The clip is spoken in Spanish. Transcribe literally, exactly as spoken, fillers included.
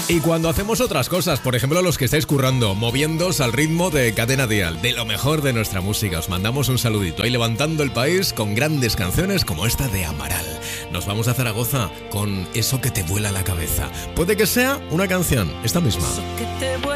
Y cuando hacemos otras cosas, por ejemplo los que estáis currando, moviéndos al ritmo de Cadena Dial, de lo mejor de nuestra música, os mandamos un saludito ahí levantando el país con grandes canciones como esta de Amaral. Nos vamos a Zaragoza con Eso que te vuela la cabeza. Puede que sea una canción, esta misma.